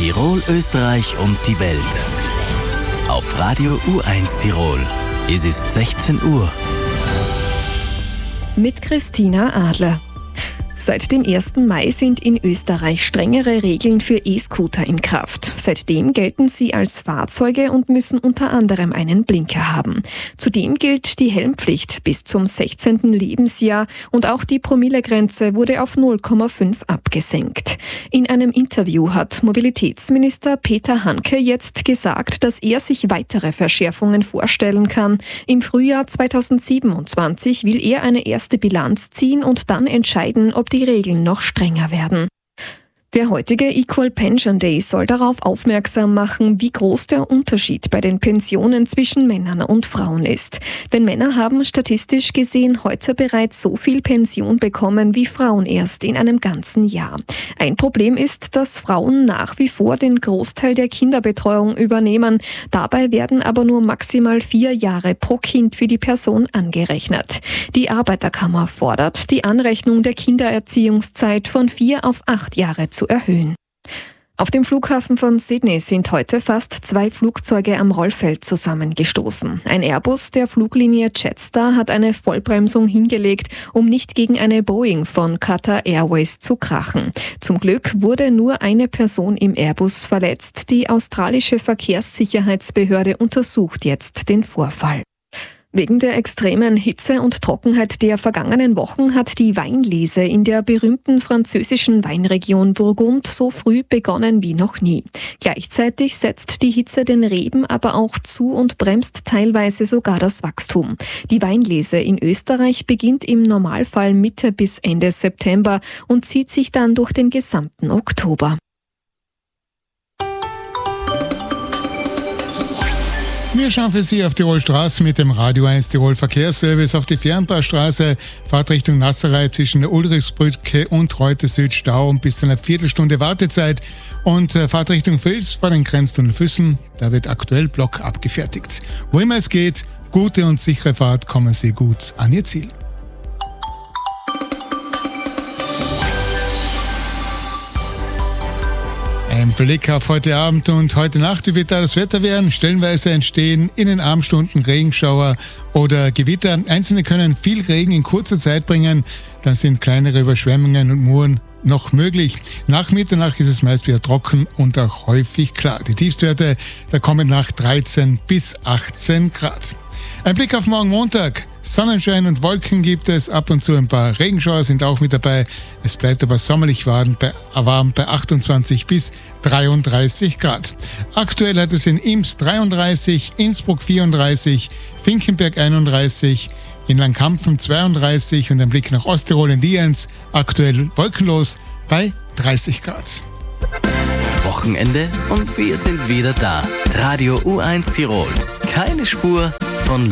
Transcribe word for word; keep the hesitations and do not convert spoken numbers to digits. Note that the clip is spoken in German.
Tirol, Österreich und die Welt. Auf Radio U eins Tirol. Es ist sechzehn Uhr. Mit Christina Adler. Seit dem ersten Mai sind in Österreich strengere Regeln für E-Scooter in Kraft. Seitdem gelten sie als Fahrzeuge und müssen unter anderem einen Blinker haben. Zudem gilt die Helmpflicht bis zum sechzehnten Lebensjahr und auch die Promillegrenze wurde auf null Komma fünf abgesenkt. In einem Interview hat Mobilitätsminister Peter Hanke jetzt gesagt, dass er sich weitere Verschärfungen vorstellen kann. Im Frühjahr zweitausendsiebenundzwanzig will er eine erste Bilanz ziehen und dann entscheiden, ob die Regeln noch strenger werden. Der heutige Equal Pension Day soll darauf aufmerksam machen, wie groß der Unterschied bei den Pensionen zwischen Männern und Frauen ist. Denn Männer haben statistisch gesehen heute bereits so viel Pension bekommen wie Frauen erst in einem ganzen Jahr. Ein Problem ist, dass Frauen nach wie vor den Großteil der Kinderbetreuung übernehmen. Dabei werden aber nur maximal vier Jahre pro Kind für die Person angerechnet. Die Arbeiterkammer fordert, die Anrechnung der Kindererziehungszeit von vier auf acht Jahre zu erhöhen. Auf dem Flughafen von Sydney sind heute fast zwei Flugzeuge am Rollfeld zusammengestoßen. Ein Airbus der Fluglinie Jetstar hat eine Vollbremsung hingelegt, um nicht gegen eine Boeing von Qatar Airways zu krachen. Zum Glück wurde nur eine Person im Airbus verletzt. Die australische Verkehrssicherheitsbehörde untersucht jetzt den Vorfall. Wegen der extremen Hitze und Trockenheit der vergangenen Wochen hat die Weinlese in der berühmten französischen Weinregion Burgund so früh begonnen wie noch nie. Gleichzeitig setzt die Hitze den Reben aber auch zu und bremst teilweise sogar das Wachstum. Die Weinlese in Österreich beginnt im Normalfall Mitte bis Ende September und zieht sich dann durch den gesamten Oktober. Wir schauen für Sie auf Tirol Straße mit dem Radio eins Tirol Verkehrsservice auf die Fernbahnstraße. Fahrt Richtung Nasserei zwischen der Ulrichsbrücke und Reute Süd Stau und bis zu einer Viertelstunde Wartezeit. Und äh, Fahrt Richtung Vils vor den Grenztunnel Füssen. Da wird aktuell Block abgefertigt. Wo immer es geht, gute und sichere Fahrt, kommen Sie gut an Ihr Ziel. Ein Blick auf heute Abend und heute Nacht. Wie wird da das Wetter werden? Stellenweise entstehen in den Abendstunden Regenschauer oder Gewitter. Einzelne können viel Regen in kurzer Zeit bringen. Dann sind kleinere Überschwemmungen und Muren noch möglich. Nach Mitternacht ist es meist wieder trocken und auch häufig klar. Die Tiefstwerte, da kommen nach dreizehn bis achtzehn Grad. Ein Blick auf morgen Montag. Sonnenschein und Wolken gibt es, ab und zu ein paar Regenschauer sind auch mit dabei. Es bleibt aber sommerlich warm bei, warm bei achtundzwanzig bis dreiunddreißig Grad. Aktuell hat es in Imst dreiunddreißig, Innsbruck vierunddreißig, Finkenberg einunddreißig, in Langkampfen zweiunddreißig und ein Blick nach Osttirol in Lienz, aktuell wolkenlos bei dreißig Grad. Wochenende und wir sind wieder da. Radio U eins Tirol. Keine Spur,